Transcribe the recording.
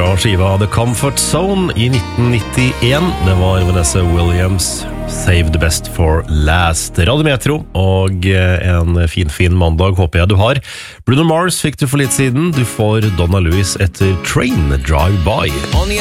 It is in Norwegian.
fra skiva The Comfort Zone i 1991. Det var Vanessa Williams, Save the Best for Last. Radio Metro, og en fin mandag håper jeg du har. Bruno Mars fikk du for litt siden. Du får Donna Lewis etter Train Drive By. On the